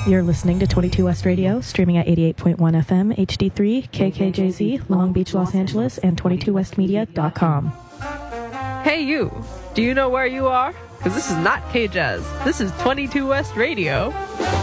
You're listening to 22 West Radio, streaming at 88.1 FM, HD3, KKJZ, Long Beach, Los Angeles, and 22westmedia.com. Hey you, do you know where you are? Because this is not K-Jazz. This is 22 West Radio.